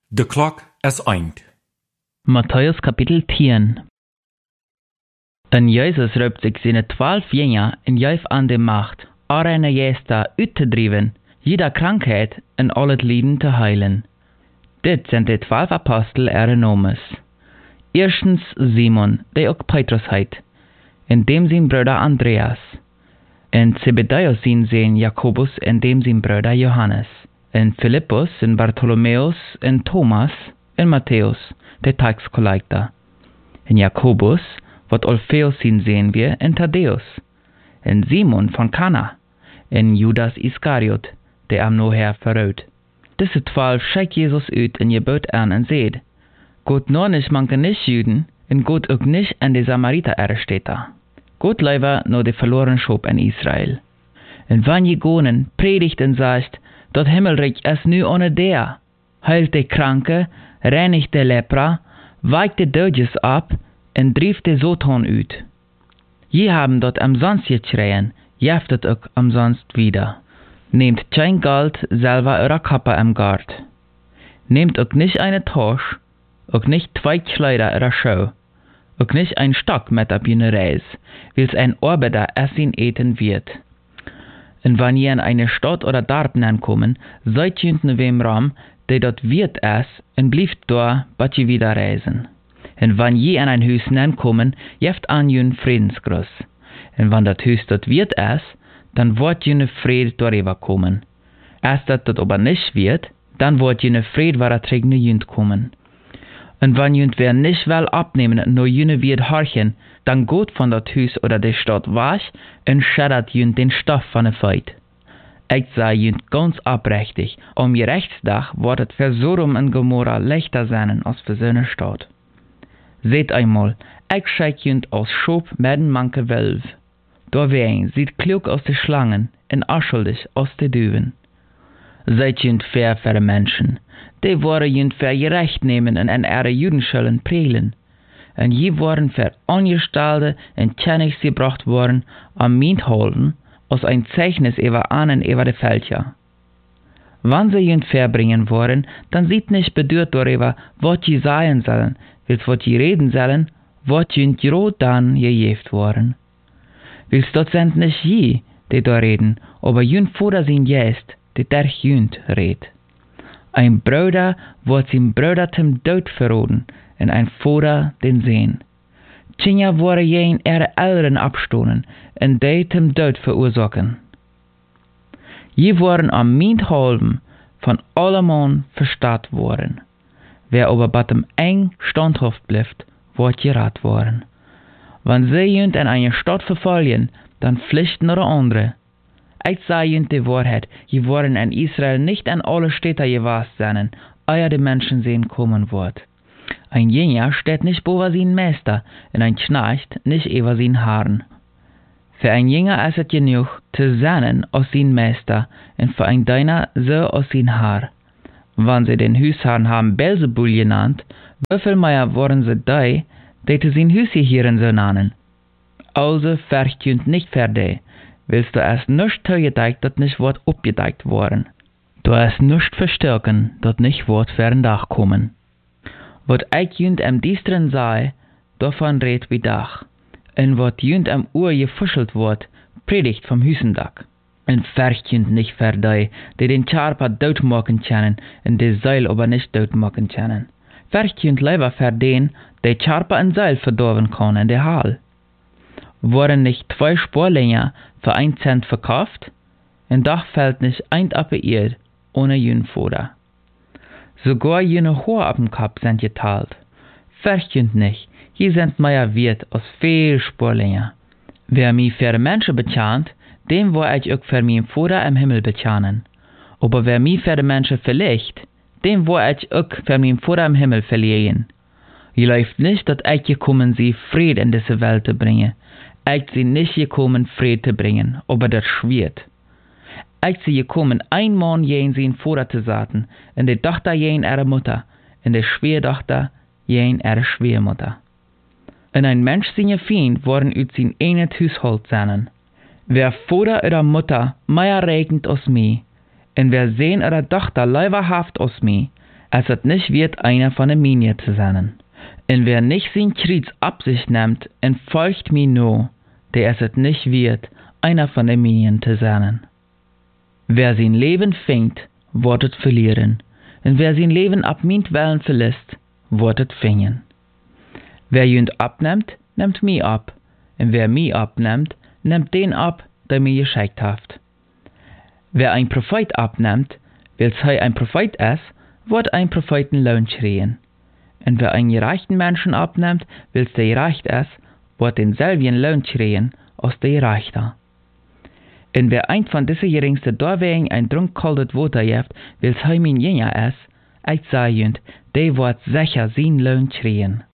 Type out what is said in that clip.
De klok is eind. Matthäus Kapitel 10. En Jezus roept zich zijn 12 Jünger en geeft aan de macht, alle Geister uit te drijven, jeder krankheid en al het lijden te heilen. Dit zijn de 12 Apostel ihre Nomes. Erstens Simon, der ook Petrus heet, en dem zijn broeder Andreas, en Zebedeus zijn Jakobus en dem zijn broeder Johannes, en Philippus en Bartholomäus en Thomas en Matthäus, der taxcollector, en Jakobus, wat Alpheus zijn wir, en Thaddäus, en Simon van Kana, en Judas Iscariot, der am noher verraadt. Deze 12 scheidt Jesus uit en gebod aan en zeid, God nur nicht manke nicht Juden, en God ook nicht an de Samariter Städter. God leiber nur de verloren Schop in Israel. En wann je gonen, predigt en sagt, dat Himmelreich is nu ohne der, heilt de Kranke, reinigt de Lepra, weicht de Dödjes ab, en drieft de Soton uit. Je haben dort umsonst geschreien, jeft het ook umsonst wieder. Nehmt kein Geld selber eurer Kappe im Gart. Nehmt ook nicht eine Tasche, ook nicht 2 Kleider ihrer Schau, ook nicht ein Stock mit ab jene Reis, wils ein Arbeiter essen eten wird. Und wann je in eine Stadt oder Dorf ankommen, seid jünt ne wem Ram, der dort wird es, und blieft da, bat je wieder reisen. Und wann je in ein Hus ankommen, jeft an jün Friedensgruß. Und wann dat Hus dort wird es, dann wird jene Fried darüber kommen. Erst dat dort aber nicht wird, dann wird jene Fried waraträgende jünt kommen. Und wenn jünt wer nicht will abnehmen, nur jüne wird horchen, dann geht von dat Hus oder der Stadt wasch und schädert jünt den Stoff von der Feit. Ich sage jünt ganz abrechtig, je Rechtsdag wird het für Sodom und Gomorra leichter sein als für seine Stadt. Seht einmal, ich scheik jünt aus Schop mit manke Wölf. Da wein sieht klug aus de Schlangen und unschuldig aus de Düven. Seid jünt fair für de Menschen. Die worden jünt für gerecht nemen en ihre Judenschulden prelen. En je worden für Angestalte en Kennis gebracht worden am Mintholden als ein Zeichnis über einen über de Fälscher. Wann sie jünt verbringen worden, dann sieht nicht bedürrt darüber, wat je sagen sollen, wils wat je reden sollen, wat jünt jo dann gejeft worden. Wils dort sind nicht je, die da reden, aber jünt Vater sein Geist, die durch jünt red. Ein Bruder wird sein Bruder zum Tod verraten, und ein Vater den Sehen. Tschinja wurde jen ihre Eltern abstoßen, und die zum Tod verursachen. Je worden am Minthalben von allemann verstaat worden. Wer aber bei dem eng standhaft bleibt, wird gerat worden. Wenn sie jünt in eine Stadt verfallen, dann pflichten oder andere. Ich sage jünt die Wahrheit, je worden in Israel nicht an alle Städte gewasst sein, ehe die Menschen sehen kommen wird. Ein Jünger steht nicht über seinen Meister, und ein Knecht nicht über seinen Herrn. Für ein Jünger ist es genug, zu sein aus seinem Meister, und für ein Diener so aus seinem Herr. Wenn sie den Hausherrn haben Belzebul genannt, wieviel mehr waren sie die zu sein Hausherren so nennen? Also verkündet nicht für die, willst du erst nicht zugedeckt, dat nicht wird abgedeckt worden. Du hast nicht verstärken, dat nicht wird für ein Dach kommen. Wat ich jünt am Diestren sei, davon red wie Dach. Und wat jünt am Uhr gefuschelt wird, predigt vom Hüsendach. Und verkündet nicht für die den Charper dort machen können, und die Seil aber nicht dort machen können. Verkündet lieber für den, der Charper ein Seil verdorben kann in der Hall. Wurden nicht 2 Sporlänger für 1 Cent verkauft? Und doch fällt nicht ein Appetit ohne jün Futter. Sogar jene Hohe auf dem Kopf sind geteilt. Verkündet nicht, hier sind mehr wert als viel Sporlänger. Wer mich für die Menschen bezahlt, dem will ich auch für mein Futter im Himmel bezahlen. Aber wer mich für die Menschen verlegt, dem will ich auch für mein Futter im Himmel verlieren. Je läuft nicht, dass ich gekommen sie Frieden in diese Welt zu bringen. Ich sie nicht gekommen, Frieden zu bringen, aber das schwert. Ich sie gekommen, ein Mann jen sein Vater zu sagen, und die Tochter jen ihre Mutter, und die Schwiegertochter jen ihre Schwiegermutter. Und ein Mensch seine Feind worden uit sein eigenes Haushalt sein. Wer Vater oder Mutter mehr regnet als mich, und wer Sohn oder Tochter leiberhaft als mich, Es het nicht wird, einer von den Minier zu sein. Und wer nicht sein Kreuz ab sich nimmt und folgt mir nur, der es het nicht wird, einer von den Minier zu sein. Wer sein Leben fängt, wird es verlieren. Und wer sein Leben ab mintwillen verlässt, wird es finden. Wer jünd abnimmt, nimmt mich ab. Und wer mich abnimmt, nimmt den ab, der mir geschickt hat. Wer ein Prophet abnimmt, weil er ein Prophet ist, wird ein Prophetenlohn schreien. Und wer einen gerechten Menschen abnimmt, weil der gerecht ist, wird denselben Lohn schreien als der Gerechte. Und wer ein von diesen geringsten Dorwegen ein Trunk kaltes Wasser gibt, weil er mein Jünger ist, ich sage jünd, der wird sicher sein Lohn schreien.